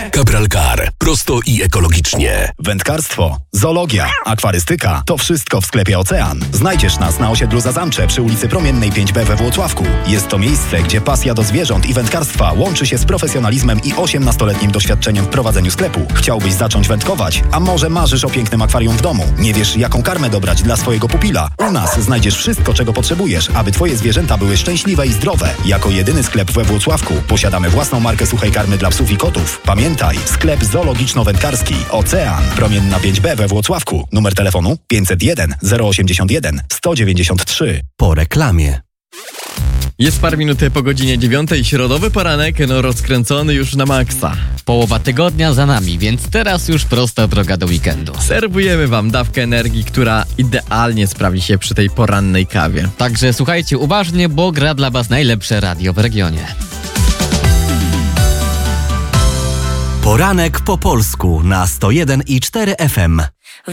Cabral Car. Prosto i ekologicznie. Wędkarstwo, zoologia, akwarystyka. To wszystko w sklepie Ocean. Znajdziesz nas na osiedlu Zazamcze przy ulicy Promiennej 5B we Włocławku. Jest to miejsce, gdzie pasja do zwierząt i wędkarstwa łączy się z profesjonalizmem i 18-letnim doświadczeniem w prowadzeniu sklepu. Chciałbyś zacząć wędkować? A może marzysz o pięknym akwarium w domu? Nie wiesz, jaką karmę dobrać dla swojego pupila? U nas znajdziesz wszystko, czego potrzebujesz, aby twoje zwierzęta były szczęśliwe i zdrowe. Jako jedyny sklep we Włocławku posiadamy własną markę suchej karmy dla psów i kotów. Pamiętaj, sklep zoologiczno-wędkarski Ocean. Promienna 5B we Włocławku. Numer telefonu 501 081 193. Po reklamie. Jest parę minut po godzinie 9, środowy poranek, rozkręcony już na maksa. Połowa tygodnia za nami, więc teraz już prosta droga do weekendu. Serwujemy wam dawkę energii, która idealnie sprawi się przy tej porannej kawie. Także słuchajcie uważnie, bo gra dla was najlepsze radio w regionie. Poranek po polsku na 101,4 FM.